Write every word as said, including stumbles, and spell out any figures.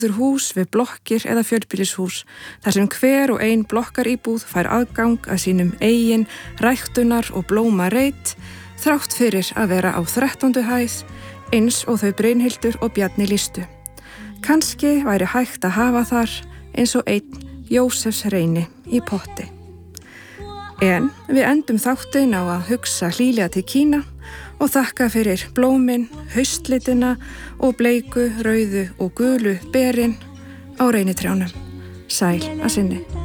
hús við blokkir eða fjölbýlishús, þar sem hver og ein blokkaríbúð fær aðgang að sínum eigin ræktunar og blómareit, þrátt fyrir að vera á þrettándu hæð, eins og þau Brynhildur og Bjarni lýstu. Kannski væri hægt að hafa þar eins og einn Jósefs Reyni í potti. En við endum þáttinn á að hugsa hlýlega til Kína og þakka fyrir blómin, haustlitina og bleiku, rauðu og gulu berin á reynitrjánum. Sæl að sinni.